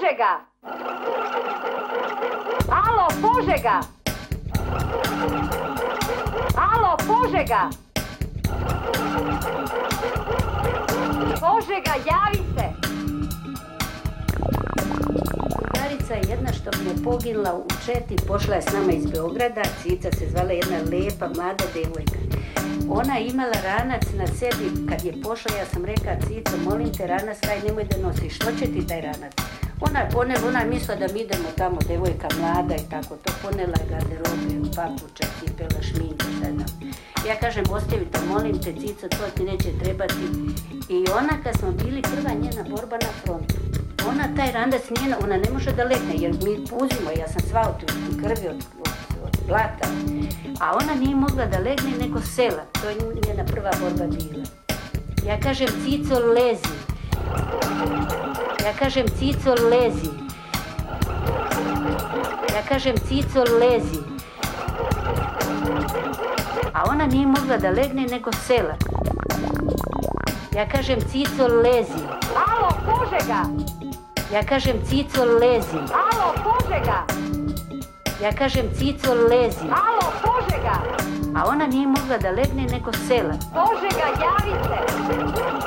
Požega! Alo, Požega! Alo, Požega! Požega, javi se! Drugarica je jedna što mi je poginula u Četi, pošla je s nama iz Beograda, Cica se zvala, jedna lepa, mlada devojka. Ona je imala ranac na sebi, kad je pošla, ja sam rekla, Cico, molim te, ranac taj nemoj da nosiš, što će ti taj ranac? Ona je mislila da mi idemo tamo, devojka mlada i tako to, ponela je garderobe, papuča, cipela, šminka, šta znam. Ja kažem, ostavite, molim te, Cico, to ti neće trebati. I ona, kad smo bili, prva njena borba na frontu, ona taj ranac ona ne može da legne, jer mi puzimo, ja sam sva od krvi, od blata. A ona nije mogla da legne nego sela, to je njena prva borba bila. Ja kažem, Cico, lezi. Ja kažem, Cico, lezi. Ja kažem, Cico, lezi. A ona nije mogla da legne nego sela. Ja kažem, Cico, lezi. Alo, Požega! Ja kažem, Cico, lezi. Alo, Požega! Ja kažem, Cico, lezi. Alo, Požega! A ona nije mogla da legne nego sela. Požega, javi se!